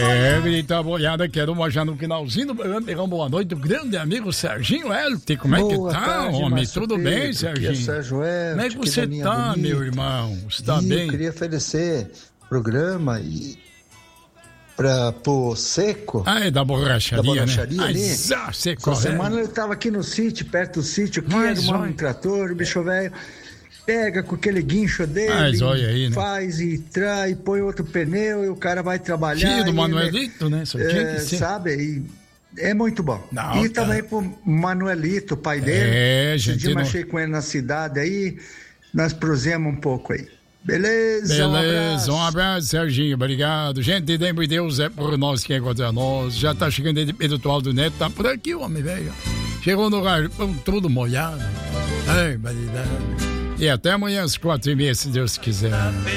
Grita boiada, quero mojar no finalzinho do programa, pegar uma boa noite do grande amigo Serginho Elton. Como é que tá, tarde, homem? Tudo Pedro, bem, Serginho? Sérgio Elton, como é que você tá, meu irmão? Você tá bem? Eu queria oferecer programa pro Seco. Ah, é da borracharia, né? Ali. Seco, Essa semana ele tava aqui no sítio, perto do sítio, aqui, arrumando um trator, o bicho velho pega com aquele guincho dele, olha aí, né? faz e trai, põe outro pneu e o cara vai trabalhar. Filho do Manuelito, né? Só tinha que ser. Sabe, e é muito bom. Não, e também pro Manuelito, pai dele. Gente. Esse dia achei com ele na cidade aí, nós prosemos um pouco aí. Beleza, um abraço, Serginho, obrigado. Gente, lembre Deus é por nós quem é contra nós. Já tá chegando aí espiritual do Neto, tá por aqui, homem, velho. Chegou no lugar, tudo molhado. Ai, validade. E até amanhã às 4h30, se Deus quiser.